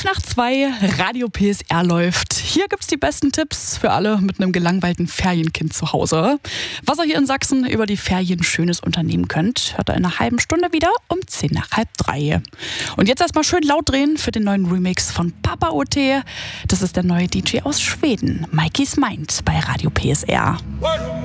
5 nach 2, Radio PSR läuft. Hier gibt's die besten Tipps für alle mit einem gelangweilten Ferienkind zu Hause. Was ihr hier in Sachsen über die Ferien Schönes unternehmen könnt, hört ihr in einer halben Stunde wieder um 2:50. Und jetzt erstmal schön laut drehen für den neuen Remix von Papa OT. Das ist der neue DJ aus Schweden, Mikey's Mind bei Radio PSR.